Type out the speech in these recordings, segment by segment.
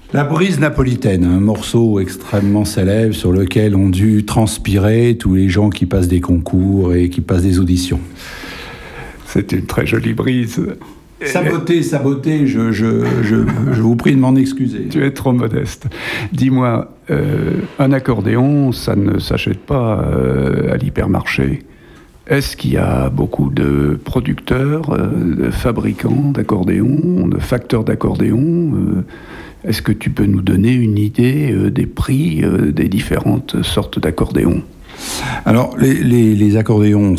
La brise napolitaine, un morceau extrêmement célèbre sur lequel ont dû transpirer tous les gens qui passent des concours et qui passent des auditions. C'est une très jolie brise. Saboté, je vous prie de m'en excuser. Tu es trop modeste. Dis-moi, un accordéon, ça ne s'achète pas à l'hypermarché. Est-ce qu'il y a beaucoup de producteurs, de fabricants d'accordéons, de facteurs d'accordéons Est-ce que tu peux nous donner une idée des prix des différentes sortes d'accordéons ? Alors, les accordéons,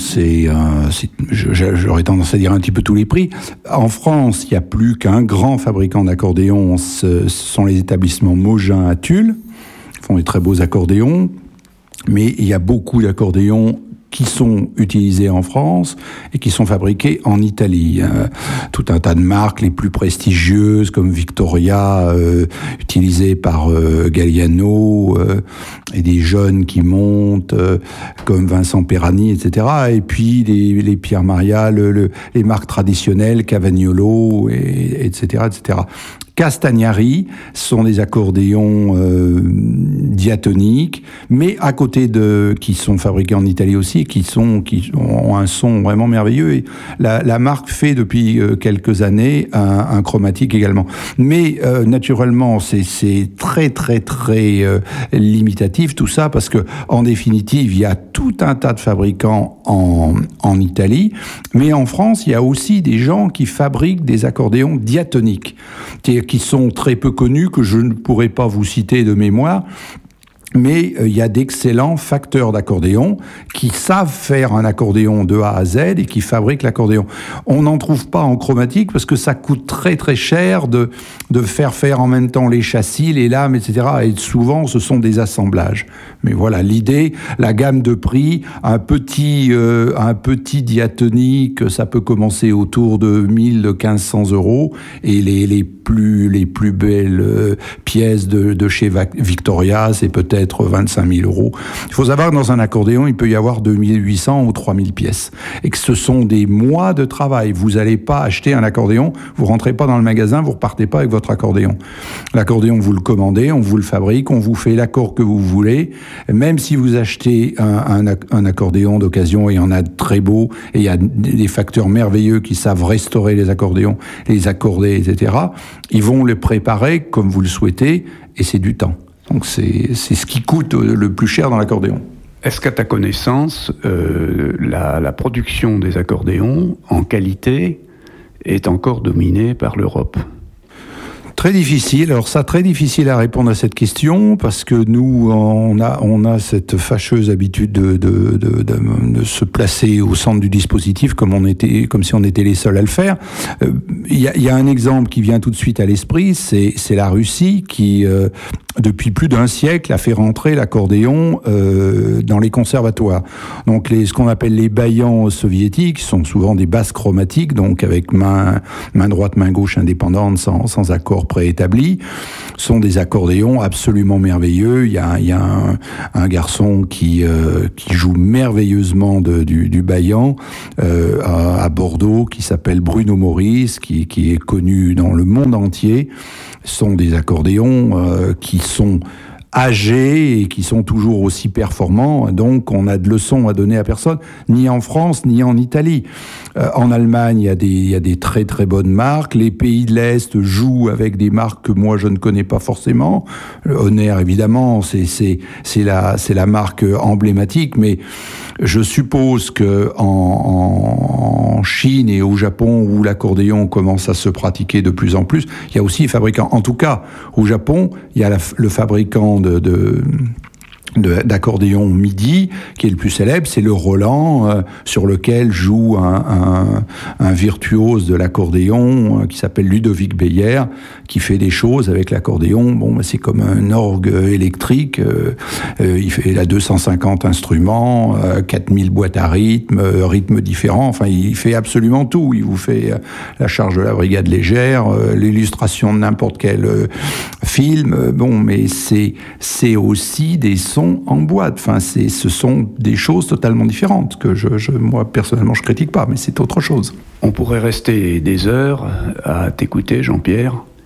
j'aurais tendance à dire un petit peu tous les prix. En France, il n'y a plus qu'un grand fabricant d'accordéons, ce sont les établissements Mogin à Tulle. Ils font des très beaux accordéons, mais il y a beaucoup d'accordéons qui sont utilisés en France et qui sont fabriqués en Italie. Tout un tas de marques, les plus prestigieuses comme Victoria, utilisées par Galliano, et des jeunes qui montent, comme Vincent Perani, etc. Et puis les Pierre Maria, les marques traditionnelles, Cavagnolo, etc., etc. Castagnari sont des accordéons diatoniques, mais à côté qui sont fabriqués en Italie aussi, qui ont un son vraiment merveilleux. Et la marque fait depuis quelques années un chromatique également. Mais naturellement, c'est très très très limitatif tout ça, parce que en définitive, il y a tout un tas de fabricants en Italie, mais en France, il y a aussi des gens qui fabriquent des accordéons diatoniques, qui sont très peu connus, que je ne pourrais pas vous citer de mémoire. Mais il y a d'excellents facteurs d'accordéon qui savent faire un accordéon de A à Z et qui fabriquent l'accordéon. On n'en trouve pas en chromatique parce que ça coûte très très cher de faire en même temps les châssis, les lames, etc. Et souvent, ce sont des assemblages. Mais voilà, l'idée, la gamme de prix, un petit diatonique, ça peut commencer autour de 1500 euros, et les plus belles pièces de chez Victoria, c'est peut-être 25 000 euros. Il faut savoir que dans un accordéon, il peut y avoir 2800 ou 3000 pièces. Et que ce sont des mois de travail. Vous n'allez pas acheter un accordéon, vous rentrez pas dans le magasin, vous repartez pas avec votre accordéon. L'accordéon, vous le commandez, on vous le fabrique, on vous fait l'accord que vous voulez. Même si vous achetez un accordéon d'occasion, et il y en a de très beaux, et il y a des facteurs merveilleux qui savent restaurer les accordéons, les accorder, etc. Ils vont le préparer comme vous le souhaitez, et c'est du temps. Donc c'est ce qui coûte le plus cher dans l'accordéon. Est-ce qu'à ta connaissance, la production des accordéons en qualité est encore dominée par l'Europe ? Très difficile. Alors ça, très difficile à répondre à cette question, parce que nous, on a cette fâcheuse habitude de se placer au centre du dispositif comme si on était les seuls à le faire. Il y a un exemple qui vient tout de suite à l'esprit, c'est la Russie qui depuis plus d'un siècle a fait rentrer l'accordéon dans les conservatoires. Donc ce qu'on appelle les baillants soviétiques sont souvent des basses chromatiques, donc avec main droite, main gauche indépendante, sans accord préétabli, sont des accordéons absolument merveilleux. Il y a un garçon qui joue merveilleusement du baillant à Bordeaux, qui s'appelle Bruno Maurice, qui est connu dans le monde entier. Ce sont des accordéons qui sont âgés et qui sont toujours aussi performants, donc on a de leçons à donner à personne, ni en France, ni en Italie. En Allemagne, il y a des très très bonnes marques. Les pays de l'Est jouent avec des marques que moi je ne connais pas forcément. Honer, évidemment, c'est la marque emblématique, mais je suppose que en Chine et au Japon, où l'accordéon commence à se pratiquer de plus en plus, il y a aussi des fabricants. En tout cas, au Japon, il y a le fabricant d'accordéon MIDI, qui est le plus célèbre, c'est le Roland, sur lequel joue un virtuose de l'accordéon qui s'appelle Ludovic Beyer, qui fait des choses avec l'accordéon. Bon, c'est comme un orgue électrique. Il a 250 instruments, 4000 boîtes à rythmes différents. Enfin, il fait absolument tout. Il vous fait la charge de la brigade légère, l'illustration de n'importe quel film. Bon, mais c'est aussi des sons en boîte. Enfin, ce sont des choses totalement différentes que moi, personnellement, je critique pas, mais c'est autre chose. On pourrait rester des heures à t'écouter, Jean-Pierre.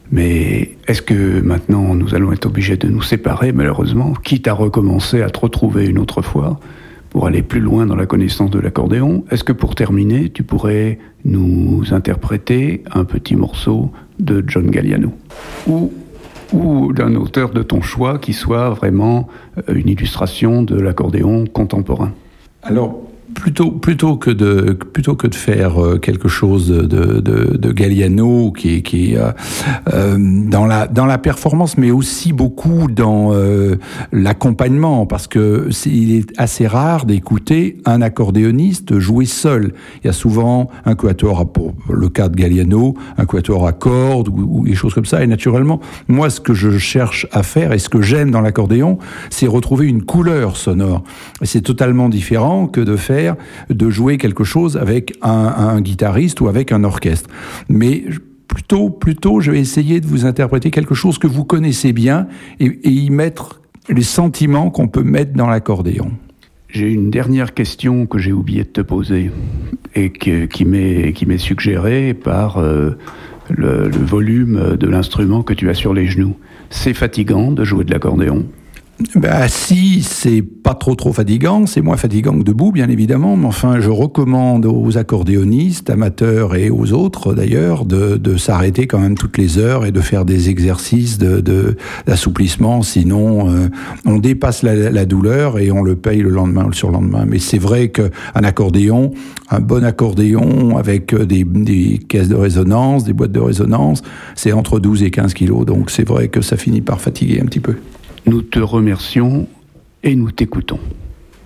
Mais est-ce que maintenant nous allons être obligés de nous séparer, malheureusement, quitte à recommencer à te retrouver une autre fois pour aller plus loin dans la connaissance de l'accordéon? Est-ce que pour terminer, tu pourrais nous interpréter un petit morceau de John Galliano ou d'un auteur de ton choix qui soit vraiment une illustration de l'accordéon contemporain? Alors, plutôt que de faire quelque chose de Galliano qui est dans la performance, mais aussi beaucoup dans l'accompagnement, parce que il est assez rare d'écouter un accordéoniste jouer seul. Il y a souvent un quatuor, pour le cas de Galliano, un quatuor à cordes ou des choses comme ça. Et naturellement, moi, ce que je cherche à faire et ce que j'aime dans l'accordéon, c'est retrouver une couleur sonore. Et c'est totalement différent que de jouer quelque chose avec un guitariste ou avec un orchestre. Mais plutôt, je vais essayer de vous interpréter quelque chose que vous connaissez bien et y mettre les sentiments qu'on peut mettre dans l'accordéon. J'ai une dernière question que j'ai oublié de te poser et qui m'est suggérée par le volume de l'instrument que tu as sur les genoux. C'est fatigant de jouer de l'accordéon? Si c'est pas trop fatigant, c'est moins fatigant que debout, bien évidemment, mais enfin, je recommande aux accordéonistes, amateurs et aux autres d'ailleurs, de s'arrêter quand même toutes les heures et de faire des exercices d'assouplissement, sinon on dépasse la douleur et on le paye le lendemain ou le surlendemain. Mais c'est vrai qu'un accordéon, un bon accordéon avec des caisses de résonance, des boîtes de résonance, c'est entre 12 et 15 kilos, donc c'est vrai que ça finit par fatiguer un petit peu. Nous te remercions et nous t'écoutons.